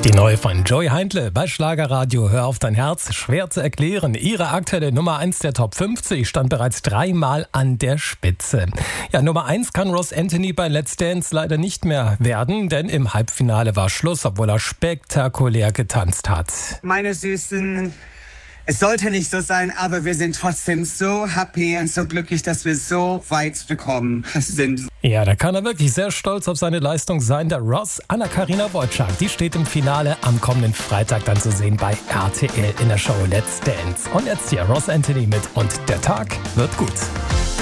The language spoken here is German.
Die neue von Joey Heindle bei Schlagerradio Hör auf dein Herz. Schwer zu erklären. Ihre aktuelle Nummer 1 der Top 50 stand bereits 3-mal an der Spitze. Ja, Nummer 1 kann Ross Anthony bei Let's Dance leider nicht mehr werden, denn im Halbfinale war Schluss, obwohl er spektakulär getanzt hat. Meine Süßen, es sollte nicht so sein, aber wir sind trotzdem so happy und so glücklich, dass wir so weit gekommen sind. Ja, da kann er wirklich sehr stolz auf seine Leistung sein. Der Ross, Anna-Karina Wojcik, die steht im Finale am kommenden Freitag dann zu sehen bei RTL in der Show Let's Dance. Und jetzt hier Ross Anthony mit Und der Tag wird gut.